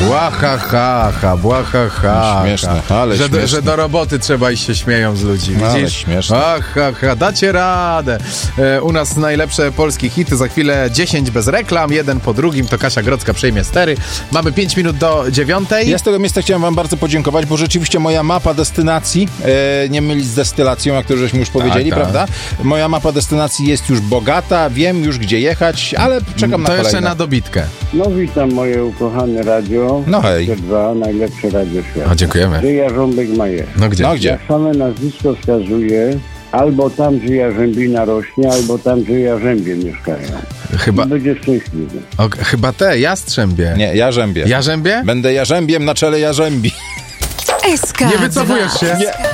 Błahahaha, błahahaha. Śmieszne, ale śmieszne. Że do roboty trzeba iść się śmieją z ludzi. Widzisz? Ale śmieszne. Ahaha, dacie radę. U nas najlepsze polskie hity. Za chwilę 10 bez reklam. Jeden po drugim. To Kasia Grodzka przejmie stery. Mamy 5 minut do 9. Ja z tego miejsca chciałem wam bardzo podziękować, bo rzeczywiście moja mapa destynacji, nie mylić z destylacją, jak to żeśmy już powiedzieli, tak. prawda? Moja mapa destynacji jest już bogata, wiem już gdzie jechać, ale czekam na To kolejne. jeszcze na dobitkę. No witam moje ukochane radio. No hej. Dwa najlepsze radio świata. O, dziękujemy. Gdzie Jarząbek ma je? No gdzie? No gdzie? Jak same nazwisko wskazuje, albo tam, gdzie jarzębina rośnie, albo tam, gdzie jarzębie mieszkają. Chyba, I będzie szczęśliwy. chyba te, Jastrzębie. Nie, Jarzębie. Jarzębie? Będę Jarzębiem na czele Jarzębi. SK. Nie wycofujesz się? Nie.